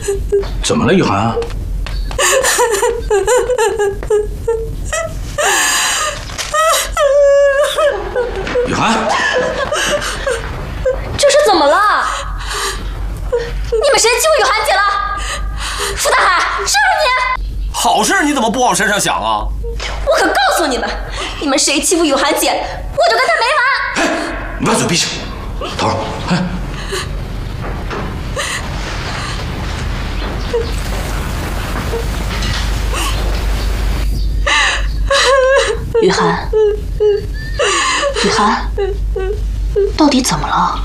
怎么了，雨涵？雨涵， 这是怎么了？你们谁欺负雨涵姐了？傅大海，是不是你？ 好事你怎么不往身上想啊？ 我可告诉你们，你们谁欺负雨涵姐，我就跟他没完！ 哎，你把嘴闭上，头儿，哎。 雨涵，雨涵，到底怎么了？